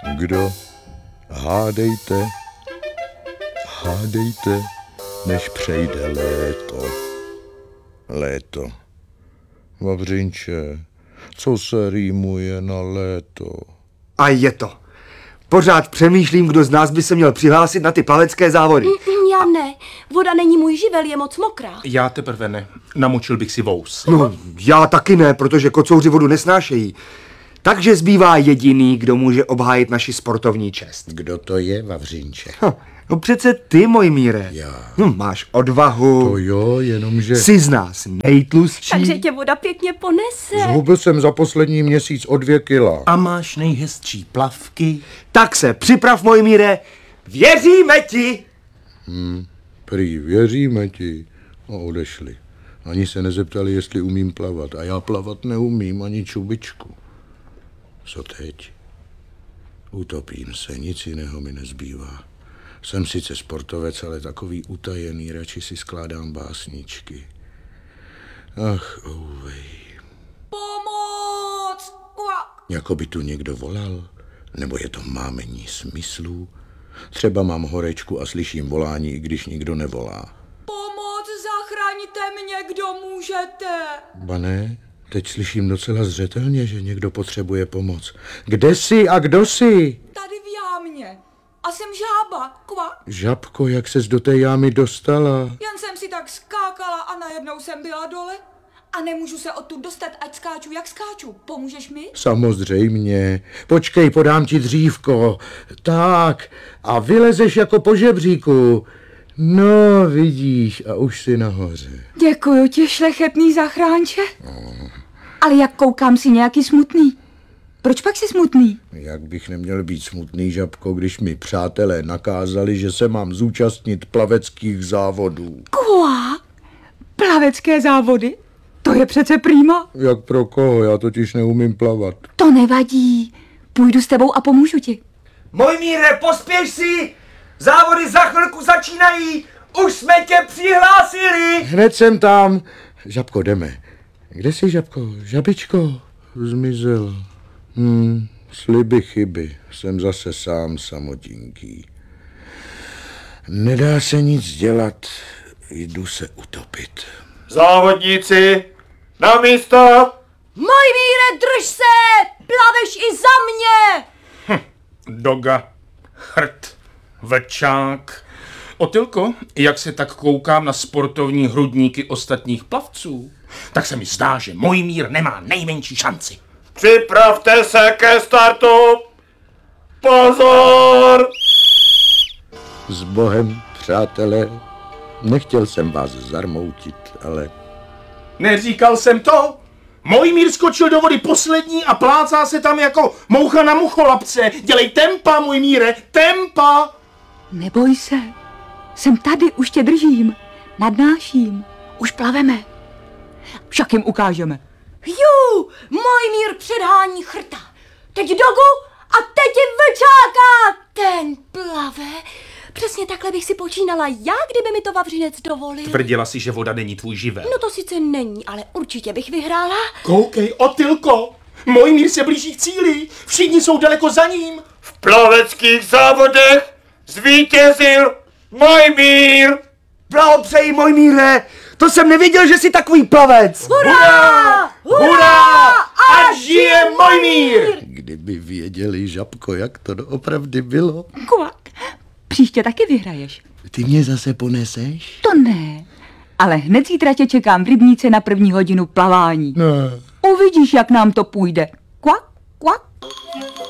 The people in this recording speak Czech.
Kdo? Hádejte, než přejde léto. Léto. Vavřinče, co se rýmuje na léto? A je to. Pořád přemýšlím, kdo z nás by se měl přihlásit na ty plavecké závody. Já ne. Voda není můj živel, je moc mokrá. Já teprve ne. Namočil bych si vous. No, já taky ne, protože kocouři vodu nesnášejí. Takže zbývá jediný, kdo může obhájit naši sportovní čest. Kdo to je, Vavřinče? No přece ty, Mojmíre. Já. Máš odvahu. To jo, jenomže... Jsi z nás nejtlustší. Takže tě voda pěkně ponese. Zhubil jsem za poslední měsíc o 2 kila. A máš nejhezčí plavky. Tak se připrav, Mojmíre. Věříme ti. Prý, věříme ti. A odešli. Ani se nezeptali, jestli umím plavat. A já plavat neumím, ani čubičku. Co teď? Utopím se, nic jiného mi nezbývá. Jsem sice sportovec, ale takový utajený, radši si skládám básničky. Ach, ouvej. Pomoc! Jako by tu někdo volal? Nebo je to mámení smyslů? Třeba mám horečku a slyším volání, i když nikdo nevolá. Pomoc, zachraňte mě, kdo můžete. Ba ne, teď slyším docela zřetelně, že někdo potřebuje pomoc. Kde jsi a kdo jsi? Tady v jámě. A jsem žába, Žabko, jak ses do té jámy dostala? Jen jsem si tak skákala a najednou jsem byla dole. A nemůžu se odtud dostat, ať skáču, jak skáču. Pomůžeš mi? Samozřejmě. Počkej, podám ti dřívko. Tak, a vylezeš jako po žebříku. No, vidíš, a už jsi nahoře. Děkuju ti, šlechetný zachránče. Ale jak koukám, si nějaký smutný. Proč pak jsi smutný? Jak bych neměl být smutný, Žabko, když mi přátelé nakázali, že se mám zúčastnit plaveckých závodů. Kua? Plavecké závody? To je přece prýma. Jak pro koho? Já totiž neumím plavat. To nevadí. Půjdu s tebou a pomůžu ti. Mojmíre, pospěš si! Závody za chvilku začínají! Už jsme tě přihlásili! Hned jsem tam. Žabko, jdeme. Kde jsi, Žabko? Žabičko? Zmizel. Sliby chyby. Jsem zase sám samotinký. Nedá se nic dělat. Jdu se utopit. Závodníci, na místo! Mojmíre, drž se! Plaveš i za mě! Doga, chrt, vlčák. Otylko, jak se tak koukám na sportovní hrudníky ostatních plavců, tak se mi zdá, že Mojmír nemá nejmenší šanci. Připravte se ke startu! Pozor! S Bohem, přátelé. Nechtěl jsem vás zarmoutit, ale... Neříkal jsem to. Mojmír skočil do vody poslední a plácá se tam jako moucha na mucholapce. Dělej tempa, Mojmíre, tempa! Neboj se. Jsem tady, už tě držím. Nadnáším. Už plaveme. Však jim ukážeme. Mojmír předhání chrta. Teď Dogu a teď i vlčáka. Ten plave. Přesně takhle bych si počínala já, kdyby mi to Vavřinec dovolil. Tvrdila si, že voda není tvůj živel. No to sice není, ale určitě bych vyhrála. Koukej, Otylko! Mojmír se blíží k cíli. Všichni jsou daleko za ním. V plaveckých závodech zvítězil Mojmír! Blahopřeji, Mojmíre! To jsem nevěděl, že jsi takový plavec! Hurá! Hurá! Ať žije Mojmír! Kdyby věděli, Žabko, jak to doopravdy bylo. Kvak. Příště taky vyhraješ. Ty mě zase poneseš? To ne. Ale hned zítra tě čekám v rybníce na 1. hodinu plavání. Ne. Uvidíš, jak nám to půjde. Kvak, kvak.